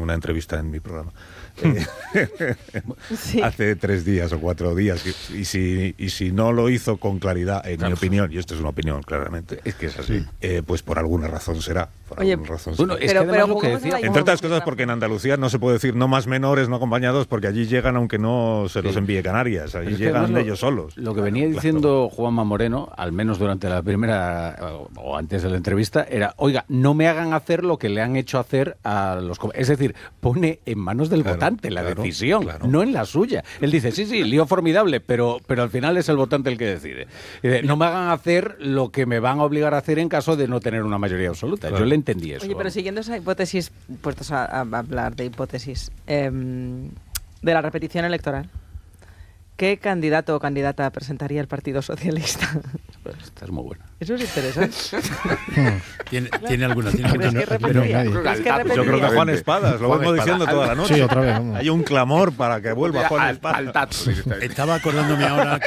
una entrevista en mi programa. Hace 3 días o 4 días. Y si no lo hizo con claridad, en mi opinión, y esto es una opinión claramente, es que es así, pues por alguna razón será. Bueno, es que lo que decía, entre otras cosas porque en Andalucía no se puede decir no más menores no acompañados, porque allí llegan aunque no se los envíe Canarias, allí llegan ellos solos. Lo que venía diciendo Juanma Moreno, al menos durante la primera o antes de la entrevista, era, oiga, no me hagan hacer lo que le han hecho hacer a los... Es decir, pone en manos del votante la decisión, no en la suya. Él dice, sí, lío formidable, pero al final es el votante el que decide. Dice, no me hagan hacer lo que me van a obligar a hacer en caso de no tener una mayoría absoluta. Yo le entendí eso. Oye, pero siguiendo esa hipótesis, puestos a hablar de hipótesis, de la repetición electoral, ¿qué candidato o candidata presentaría el Partido Socialista? Esta es muy buena. Eso es interesante. Tiene alguna. Yo creo que Juan Espadas, lo vengo diciendo toda la noche. Sí, otra vez. Hay un clamor para que vuelva Juan Espadas. Estaba acordándome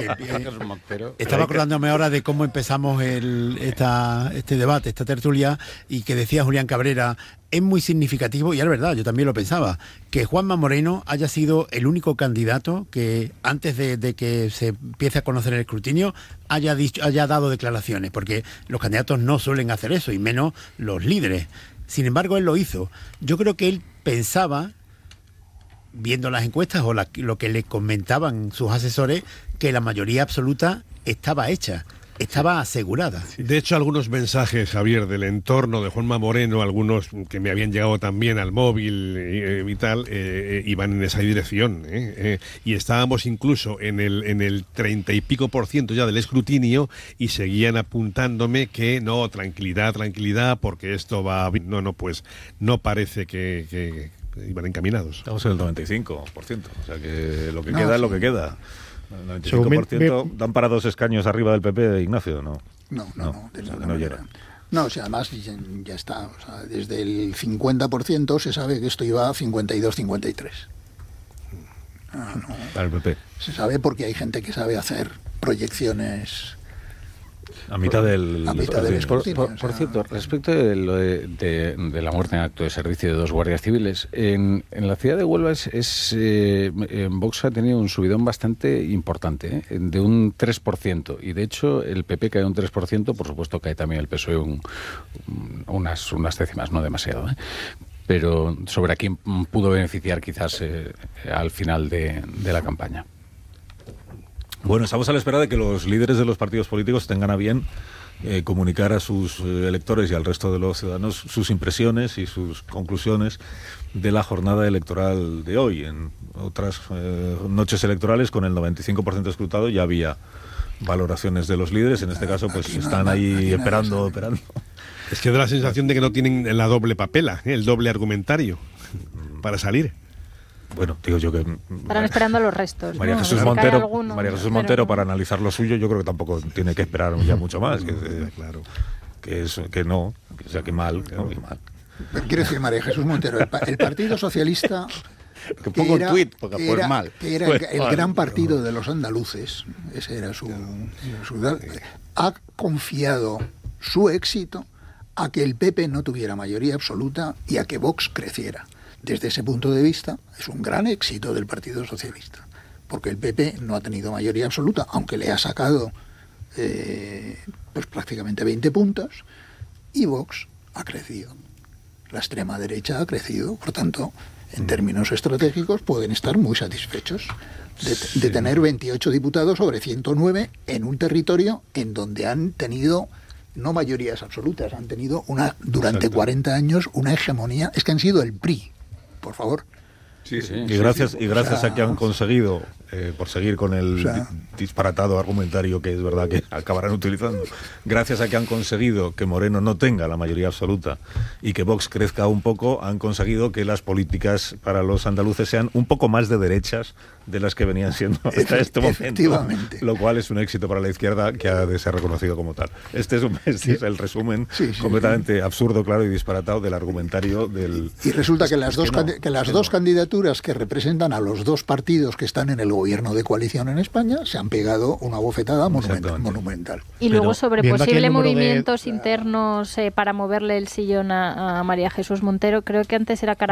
ahora de cómo empezamos este debate, esta tertulia, y que decía Julián Cabrera, es muy significativo, y es verdad, yo también lo pensaba, que Juanma Moreno haya sido el único candidato que antes de que se empiece a conocer el escrutinio haya dado declaraciones, porque los candidatos no suelen hacer eso, y menos los líderes. Sin embargo, él lo hizo. Yo creo que él pensaba, viendo las encuestas o lo que le comentaban sus asesores, que la mayoría absoluta estaba hecha. Estaba asegurada. De hecho, algunos mensajes, Javier, del entorno de Juanma Moreno, algunos que me habían llegado también al móvil y tal, iban en esa dirección. Y estábamos incluso en el 30 y pico % ya del escrutinio, y seguían apuntándome que no, tranquilidad, porque esto va... No, pues no parece que iban encaminados. Estamos en el 95%, o sea que lo que queda es lo que queda. El 95% dan para 2 escaños arriba del PP, Ignacio, ¿no? No, no llega. No, o sea, además ya está. O sea, desde el 50% se sabe que esto iba a 52-53. Para el PP. Se sabe porque hay gente que sabe hacer proyecciones... A mitad del escrutinio. Por cierto, respecto de lo de la muerte en acto de servicio de 2 guardias civiles, en la ciudad de Huelva Vox ha tenido un subidón bastante importante, de un 3%, y de hecho el PP cae un 3%, por supuesto cae también el PSOE unas décimas, no demasiado, pero sobre a quién pudo beneficiar quizás al final de la campaña. Bueno, estamos a la espera de que los líderes de los partidos políticos tengan a bien comunicar a sus electores y al resto de los ciudadanos sus impresiones y sus conclusiones de la jornada electoral de hoy. En otras noches electorales, con el 95% escrutado, ya había valoraciones de los líderes. En este caso, pues están ahí esperando. Es que da la sensación de que no tienen la doble papela, el doble argumentario para salir. Bueno, digo yo que... Estarán esperando los restos. María Jesús Montero, para analizar lo suyo, yo creo que tampoco tiene que esperar ya mucho más. Claro. Que mal. Quiero decir, María Jesús Montero, el Partido Socialista... Que era el gran partido de los andaluces, ese era su ha confiado su éxito a que el PP no tuviera mayoría absoluta y a que Vox creciera. Desde ese punto de vista, es un gran éxito del Partido Socialista, porque el PP no ha tenido mayoría absoluta, aunque le ha sacado pues prácticamente 20 puntos, y Vox ha crecido. La extrema derecha ha crecido, por tanto, en términos estratégicos pueden estar muy satisfechos de tener 28 diputados sobre 109 en un territorio en donde han tenido... no mayorías absolutas, han tenido durante 40 años una hegemonía, es que han sido el PRI, por favor. Sí. Y gracias a que han conseguido, por seguir con el disparatado argumentario que es verdad que acabarán utilizando, gracias a que han conseguido que Moreno no tenga la mayoría absoluta y que Vox crezca un poco, han conseguido que las políticas para los andaluces sean un poco más de derechas de las que venían siendo hasta este momento, lo cual es un éxito para la izquierda que ha de ser reconocido como tal. Este es el resumen completamente absurdo, claro y disparatado del argumentario del... Y resulta que las dos candidaturas que representan a los dos partidos que están en el gobierno de coalición en España se han pegado una bofetada monumental. Y luego sobre posibles movimientos internos para moverle el sillón a María Jesús Montero, creo que antes era